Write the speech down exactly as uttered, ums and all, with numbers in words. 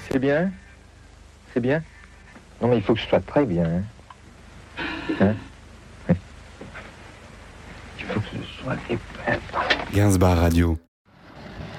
C'est bien? C'est bien? Non, mais il faut que ce soit très bien. Hein? Hein? Il faut que ce soit... Gainsbourg Radio.